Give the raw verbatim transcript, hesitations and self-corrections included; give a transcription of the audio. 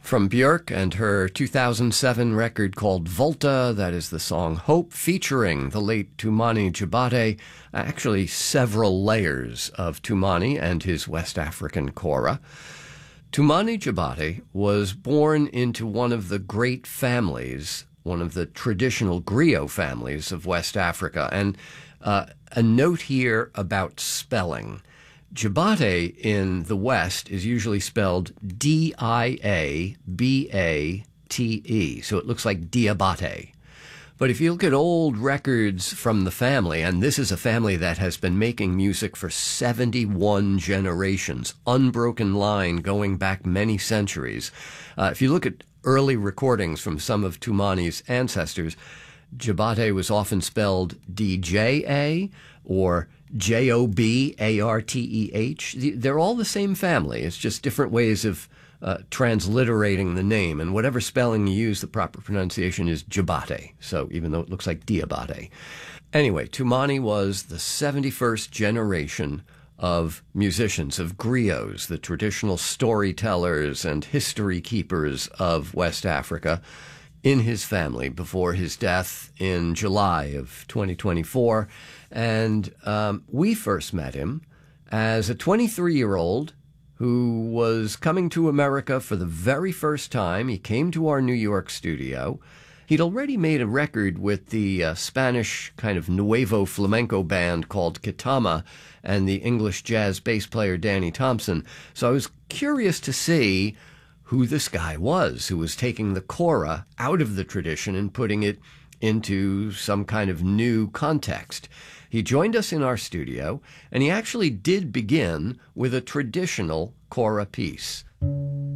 From Björk and her two thousand seven record called Volta, that is the song Hope, featuring the late Toumani Diabaté, actually several layers of Toumani and his West African kora. Toumani Diabaté was born into one of the great families, one of the traditional griot families of West Africa. And uh, a note here about spelling. Diabaté in the West is usually spelled D I A B A T E, so it looks like Diabaté. But if you look at old records from the family, and this is a family that has been making music for seventy-one generations, unbroken line going back many centuries. Uh, if you look at early recordings from some of Toumani's ancestors, Diabaté was often spelled D J A or J O B A R T E H. They're all the same family. It's just different ways of uh, transliterating the name. And whatever spelling you use, the proper pronunciation is Diabaté. So even though it looks like Diabaté. Anyway, Toumani was the seventy-first generation of musicians, of griots, the traditional storytellers and history keepers of West Africa, in his family before his death in July of twenty twenty-four. And um, we first met him as a twenty-three-year-old who was coming to America for the very first time. He came to our New York studio. He'd already made a record with the uh, Spanish kind of nuevo flamenco band called Kitama and the English jazz bass player Danny Thompson. So I was curious to see who this guy was who was taking the kora out of the tradition and putting it into some kind of new context. He joined us in our studio, and he actually did begin with a traditional kora piece.